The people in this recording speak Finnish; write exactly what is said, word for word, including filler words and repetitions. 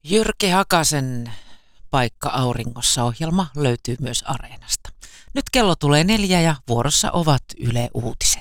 Jyrki Hakasen Paikka auringossa -ohjelma löytyy myös Areenasta. Nyt kello tulee neljä ja vuorossa ovat Yle Uutiset.